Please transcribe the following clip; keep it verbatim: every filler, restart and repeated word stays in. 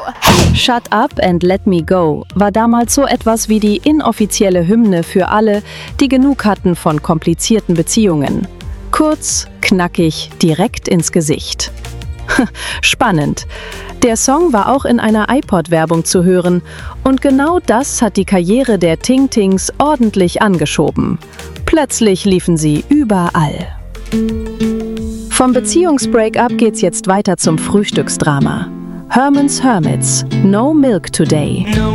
Shut Up and Let Me Go war damals so etwas wie die inoffizielle Hymne für alle, die genug hatten von komplizierten Beziehungen. Kurz, knackig, direkt ins Gesicht. Spannend. Der Song war auch in einer iPod-Werbung zu hören und genau das hat die Karriere der Ting Tings ordentlich angeschoben. Plötzlich liefen sie überall. Vom Beziehungsbreak-up geht's jetzt weiter zum Frühstücksdrama. Herman's Hermits, No Milk Today. No